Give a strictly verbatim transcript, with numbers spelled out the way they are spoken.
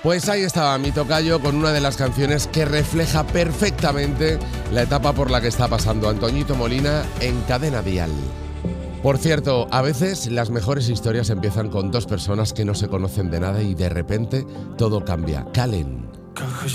Pues ahí estaba mi tocayo con una de las canciones que refleja perfectamente la etapa por la que está pasando Antoñito Molina en Cadena Dial. Por cierto, a veces las mejores historias empiezan con dos personas que no se conocen de nada y de repente todo cambia. Calen.